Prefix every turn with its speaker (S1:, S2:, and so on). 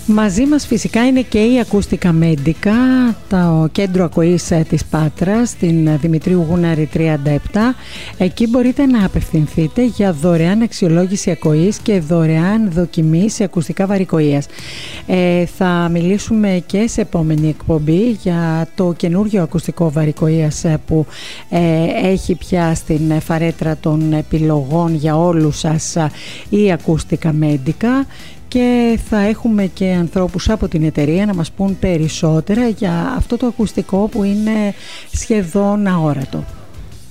S1: Μαζί μας φυσικά είναι και η Ακούστικα Μέντικα, το κέντρο ακοής της Πάτρας, στην Δημητρίου Γούναρη 37. Εκεί μπορείτε να απευθυνθείτε για δωρεάν αξιολόγηση ακοής και δωρεάν δοκιμή σε ακουστικά βαρικοείας. Θα μιλήσουμε και σε επόμενη εκπομπή για το καινούργιο ακουστικό βαρικοείας που έχει πια στην φαρέτρα των επιλογών για όλους σας η Ακούστικα Μέντικα. Και θα έχουμε και ανθρώπους από την εταιρεία να μας πούν περισσότερα για αυτό το ακουστικό που είναι σχεδόν αόρατο.